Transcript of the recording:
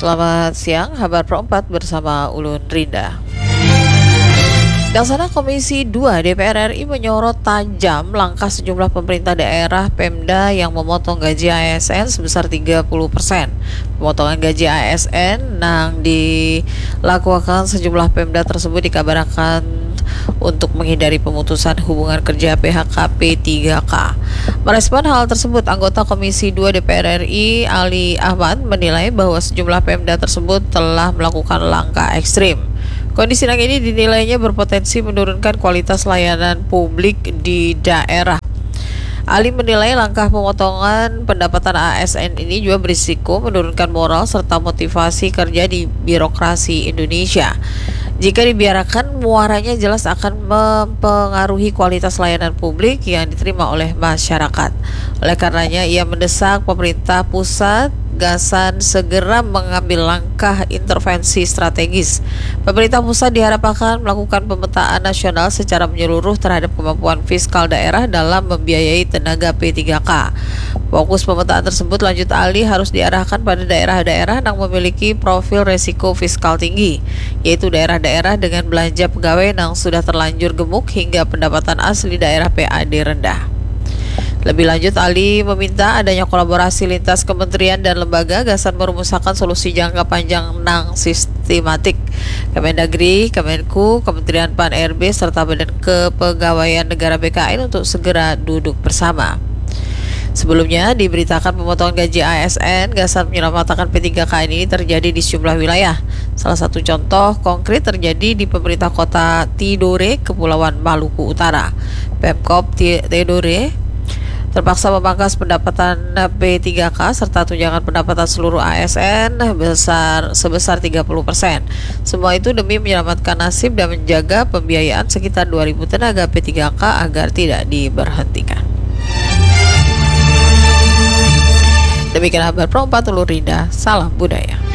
Selamat siang, kabar Pro 4 bersama Ulun Rinda. Pelaksana Komisi 2 DPR RI menyorot tajam langkah sejumlah pemerintah daerah Pemda yang memotong gaji ASN sebesar 30%. Pemotongan gaji ASN yang dilakukan sejumlah Pemda tersebut dikabarkan untuk menghindari pemutusan hubungan kerja PHK P3K. Merespon hal tersebut, anggota Komisi 2 DPR RI Ali Ahmad menilai bahwa sejumlah Pemda tersebut telah melakukan langkah ekstrim. Kondisi yang ini dinilainya berpotensi menurunkan kualitas layanan publik di daerah. Ali menilai langkah pemotongan pendapatan ASN ini juga berisiko menurunkan moral serta motivasi kerja di birokrasi Indonesia. Jika dibiarkan, muaranya jelas akan mempengaruhi kualitas layanan publik yang diterima oleh masyarakat. Oleh karenanya, ia mendesak pemerintah pusat segera mengambil langkah intervensi strategis. Pemerintah pusat diharapkan melakukan pemetaan nasional secara menyeluruh terhadap kemampuan fiskal daerah dalam membiayai tenaga P3K. Fokus pemetaan tersebut, lanjut Ali, harus diarahkan pada daerah-daerah yang memiliki profil resiko fiskal tinggi, yaitu daerah-daerah dengan belanja pegawai yang sudah terlanjur gemuk hingga pendapatan asli daerah PAD rendah. Lebih lanjut, Ali meminta adanya kolaborasi lintas kementerian dan lembaga gasan merumuskan solusi jangka panjang nang sistematik. Kemendagri, Kemenku, Kementerian Pan-RB, serta Badan Kepegawaian Negara BKN untuk segera duduk bersama. Sebelumnya diberitakan pemotongan gaji ASN gasan menyelamatkan P3K ini terjadi di sejumlah wilayah. Salah satu contoh konkret terjadi di pemerintah kota Tidore, Kepulauan Maluku Utara. Pemkop Tidore terpaksa memangkas pendapatan P3K serta tunjangan pendapatan seluruh ASN sebesar 30%. Semua itu demi menyelamatkan nasib dan menjaga pembiayaan sekitar 2.000 tenaga P3K agar tidak diberhentikan. Demikian kabar Pro 4 Ulun Rinda, salam budaya.